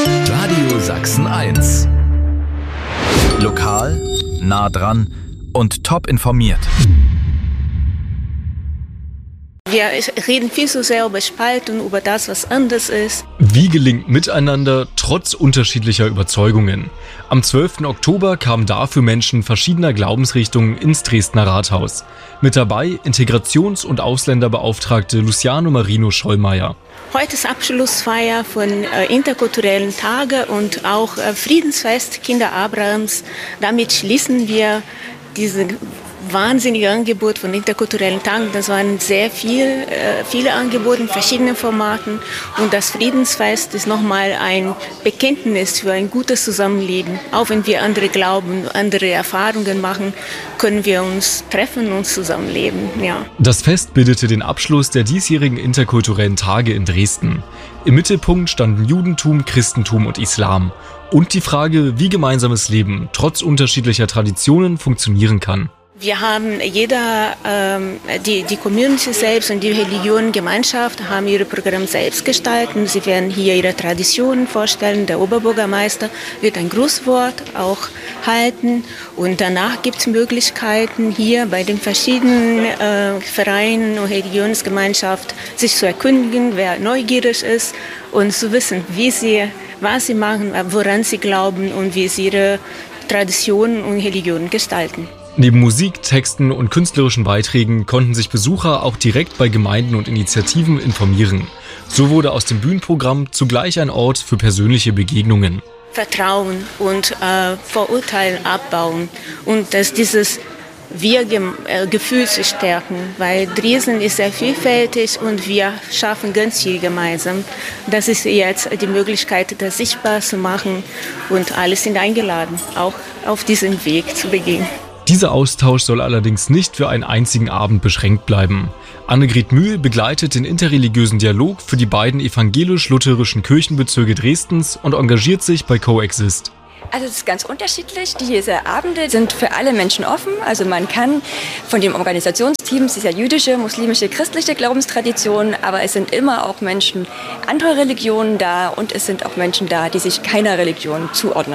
Radio Sachsen 1. Lokal, nah dran und top informiert. Wir reden viel zu sehr über Spaltung, über das, was anders ist. Wie gelingt Miteinander trotz unterschiedlicher Überzeugungen? Am 12. Oktober kamen dafür Menschen verschiedener Glaubensrichtungen ins Dresdner Rathaus. Mit dabei Integrations- und Ausländerbeauftragte Luciano Marino Schollmeier. Heute ist Abschlussfeier von interkulturellen Tagen und auch Friedensfest Kinder Abrahams. Damit schließen wir diese wahnsinnige Angebot von interkulturellen Tagen. Das waren sehr viele Angebote in verschiedenen Formaten. Und das Friedensfest ist nochmal ein Bekenntnis für ein gutes Zusammenleben. Auch wenn wir andere glauben, andere Erfahrungen machen, können wir uns treffen und zusammenleben. Ja. Das Fest bildete den Abschluss der diesjährigen interkulturellen Tage in Dresden. Im Mittelpunkt standen Judentum, Christentum und Islam. Und die Frage, wie gemeinsames Leben trotz unterschiedlicher Traditionen funktionieren kann. Wir haben die Community selbst und die Religionengemeinschaft haben ihre Programme selbst gestaltet. Sie werden hier ihre Traditionen vorstellen. Der Oberbürgermeister wird ein Grußwort auch halten. Und danach gibt es Möglichkeiten, hier bei den verschiedenen Vereinen und Religionsgemeinschaften sich zu erkundigen, wer neugierig ist und zu wissen, was sie machen, woran sie glauben und wie sie ihre Traditionen und Religionen gestalten. Neben Musik, Texten und künstlerischen Beiträgen konnten sich Besucher auch direkt bei Gemeinden und Initiativen informieren. So wurde aus dem Bühnenprogramm zugleich ein Ort für persönliche Begegnungen. Vertrauen und Vorurteile abbauen und dass dieses Wir-Gefühl zu stärken, weil Dresden ist sehr vielfältig und wir schaffen ganz viel gemeinsam. Das ist jetzt die Möglichkeit, das sichtbar zu machen und alle sind eingeladen, auch auf diesem Weg zu begehen. Dieser Austausch soll allerdings nicht für einen einzigen Abend beschränkt bleiben. Annegret Mühl begleitet den interreligiösen Dialog für die beiden evangelisch-lutherischen Kirchenbezirke Dresdens und engagiert sich bei Coexist. Also es ist ganz unterschiedlich. Diese Abende sind für alle Menschen offen. Also man kann von dem Organisationsteam, es ist ja jüdische, muslimische, christliche Glaubenstradition, aber es sind immer auch Menschen anderer Religionen da und es sind auch Menschen da, die sich keiner Religion zuordnen.